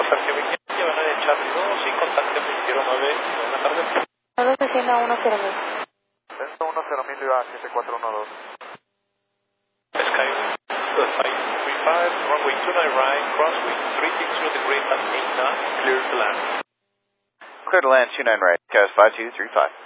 contacte Vicky, van a Charlie 2 y contacte 209, buenas tardes. 961-10,000. Descenso 10,000 iba a 7412. Sky 535, runway 29 right, crosswind 360 degrees at 8 knots, clear to land. Clear to land 29 right, Cast 5235.